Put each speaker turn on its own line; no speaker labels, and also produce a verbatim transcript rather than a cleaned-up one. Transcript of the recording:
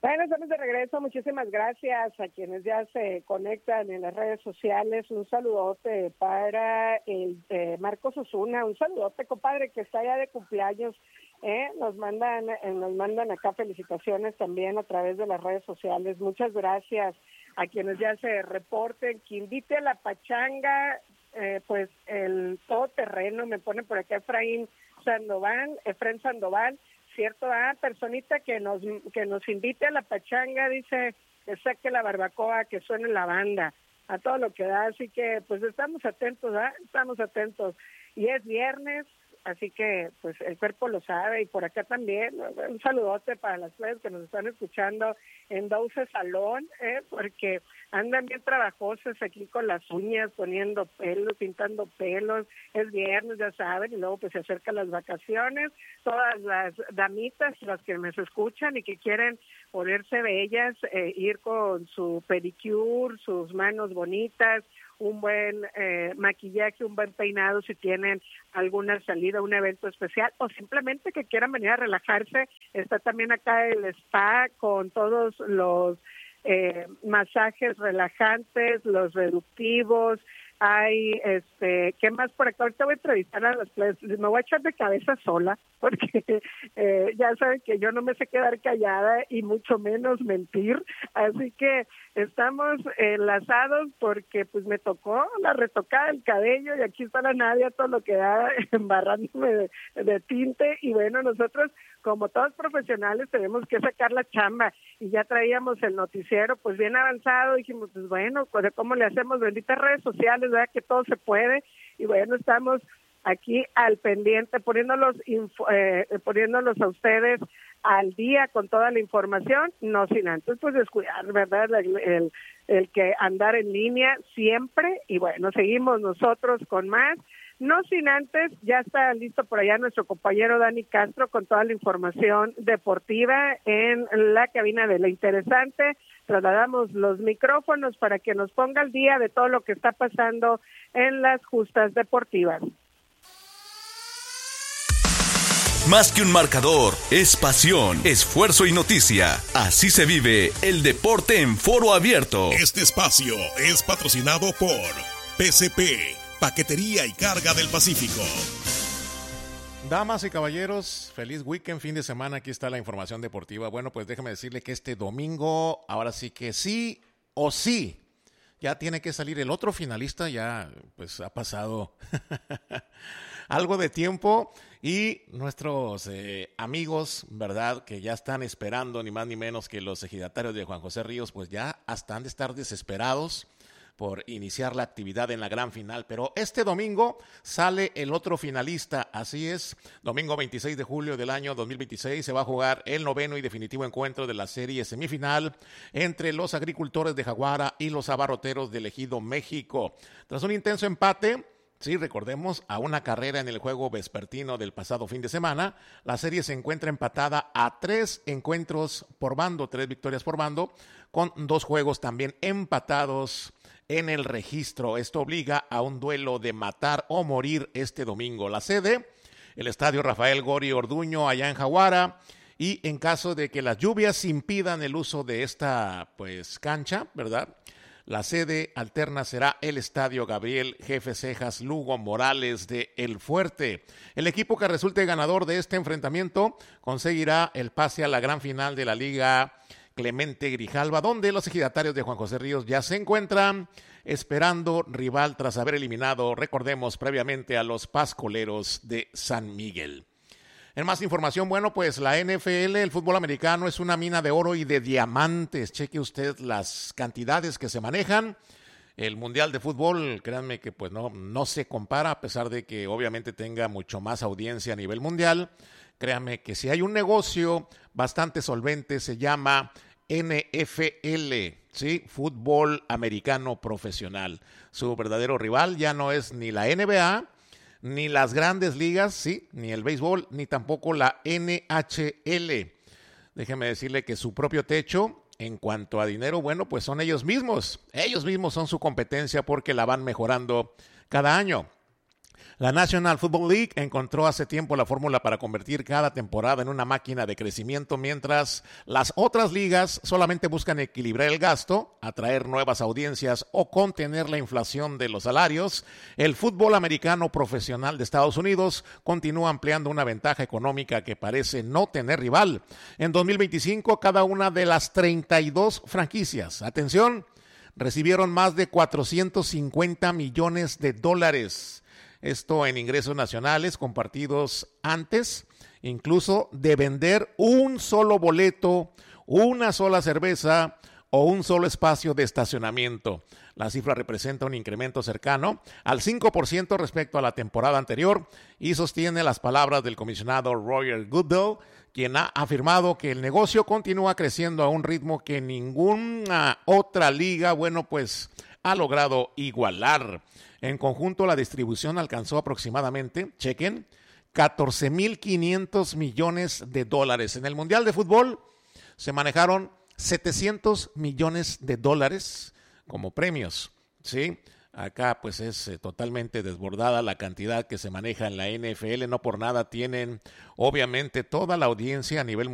Bueno, estamos de regreso. Muchísimas gracias a quienes ya se conectan en las redes sociales. Un saludote para el eh, Marcos Osuna. Un saludote, compadre, que está ya de cumpleaños. ¿eh? Nos mandan, eh, nos mandan acá felicitaciones también a través de las redes sociales. Muchas gracias a quienes ya se reporten. Que invite a la pachanga, eh, pues el todoterreno. Me pone por acá Efraín Sandoval, Efraín Sandoval. Cierto, ah, personita que nos que nos invite a la pachanga, dice que saque la barbacoa, que suene la banda, a todo lo que da, así que pues estamos atentos, ¿ah? Estamos atentos, y es viernes, así que pues el cuerpo lo sabe, y por acá también, un saludote para las playas que nos están escuchando en Dulce Salón, ¿eh? Porque andan bien trabajosas aquí con las uñas, poniendo pelos, pintando pelos, es viernes, ya saben, y luego pues se acercan las vacaciones, todas las damitas, las que me escuchan y que quieren ponerse bellas, eh, ir con su pedicure, sus manos bonitas, un buen eh, maquillaje, un buen peinado si tienen alguna salida, un evento especial, o simplemente que quieran venir a relajarse. Está también acá el spa con todos los eh, masajes relajantes, los reductivos. Hay, este, ¿qué más por acá? Ahorita voy a entrevistar a las playas, me voy a echar de cabeza sola, porque eh, ya saben que yo no me sé quedar callada y mucho menos mentir, así que estamos enlazados porque pues me tocó la retocada del cabello y aquí está la Nadia, todo lo que da, embarrándome de, de tinte, y bueno, nosotros como todos profesionales tenemos que sacar la chamba, y ya traíamos el noticiero pues bien avanzado, dijimos pues bueno, pues cómo le hacemos, benditas redes sociales, verdad que todo se puede, y bueno, estamos aquí al pendiente, poniéndolos info, eh, poniéndolos a ustedes al día con toda la información, no sin antes pues descuidar, ¿verdad? El, el, el que andar en línea siempre, y bueno, seguimos nosotros con más, no sin antes, ya está listo por allá nuestro compañero Dani Castro con toda la información deportiva en la cabina de La Interesante. Trasladamos los micrófonos para que nos ponga al día de todo lo que está pasando en las justas deportivas.
Más que un marcador, es pasión, esfuerzo y noticia. Así se vive el deporte en Foro Abierto.
Este espacio es patrocinado por P C P, Paquetería y Carga del Pacífico.
Damas y caballeros, feliz weekend, fin de semana. Aquí está la información deportiva. Bueno, pues déjame decirle que este domingo, ahora sí que sí o sí, ya tiene que salir el otro finalista. Ya pues ha pasado algo de tiempo, y nuestros eh, amigos, ¿verdad?, que ya están esperando ni más ni menos que los ejidatarios de Juan José Ríos, pues ya hasta han de estar desesperados por iniciar la actividad en la gran final. Pero este domingo sale el otro finalista, así es, domingo veintiséis de julio del año dos mil veintiséis se va a jugar el noveno y definitivo encuentro de la serie semifinal entre los agricultores de Jaguara y los abarroteros del Ejido México. Tras un intenso empate, sí, recordemos, a una carrera en el juego vespertino del pasado fin de semana, la serie se encuentra empatada a tres encuentros por bando, tres victorias por bando, con dos juegos también empatados en el registro. Esto obliga a un duelo de matar o morir este domingo. La sede, el estadio Rafael Gori Orduño, allá en Jaguara, y en caso de que las lluvias impidan el uso de esta pues cancha, ¿verdad?, la sede alterna será el estadio Gabriel Jefe Cejas Lugo Morales de El Fuerte. El equipo que resulte ganador de este enfrentamiento conseguirá el pase a la gran final de la Liga Clemente Grijalva, donde los ejidatarios de Juan José Ríos ya se encuentran esperando rival tras haber eliminado, recordemos, previamente a los Pascoleros de San Miguel. En más información, bueno, pues la N F L, el fútbol americano, es una mina de oro y de diamantes. Cheque usted las cantidades que se manejan. El Mundial de Fútbol, créanme que pues no, no se compara, a pesar de que obviamente tenga mucho más audiencia a nivel mundial. Créanme que si hay un negocio bastante solvente, se llama N F L, ¿sí? Fútbol Americano Profesional. Su verdadero rival ya no es ni la N B A, ni las grandes ligas, sí, ni el béisbol, ni tampoco la N H L. Déjeme decirle que su propio techo, en cuanto a dinero, bueno, pues son ellos mismos. Ellos mismos son su competencia porque la van mejorando cada año. La National Football League encontró hace tiempo la fórmula para convertir cada temporada en una máquina de crecimiento, mientras las otras ligas solamente buscan equilibrar el gasto, atraer nuevas audiencias o contener la inflación de los salarios. El fútbol americano profesional de Estados Unidos continúa ampliando una ventaja económica que parece no tener rival. En dos mil veinticinco, cada una de las treinta y dos franquicias, atención, recibieron más de cuatrocientos cincuenta millones de dólares. Esto en ingresos nacionales compartidos antes, incluso de vender un solo boleto, una sola cerveza o un solo espacio de estacionamiento. La cifra representa un incremento cercano al cinco por ciento respecto a la temporada anterior y sostiene las palabras del comisionado Roger Goodell, quien ha afirmado que el negocio continúa creciendo a un ritmo que ninguna otra liga, bueno, pues ha logrado igualar. En conjunto, la distribución alcanzó aproximadamente, chequen, catorce mil quinientos millones de dólares. En el Mundial de Fútbol se manejaron setecientos millones de dólares como premios, ¿sí? Acá pues es eh, totalmente desbordada la cantidad que se maneja en la N F L, no por nada tienen obviamente toda la audiencia a nivel mundial.